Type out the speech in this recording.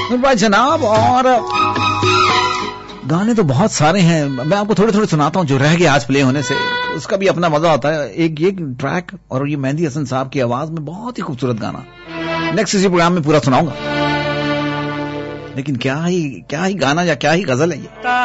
भाई जनाब, और गाने तो बहुत सारे हैं, मैं आपको थोड़े थोड़े सुनाता हूँ जो रह गए आज प्ले होने से, उसका भी अपना मजा होता है। एक ये ट्रैक और ये मेहंदी हसन साहब की आवाज में बहुत ही खूबसूरत गाना, नेक्स्ट इसी प्रोग्राम में पूरा सुनाऊंगा। लेकिन क्या ही गाना या क्या ही गजल है ये।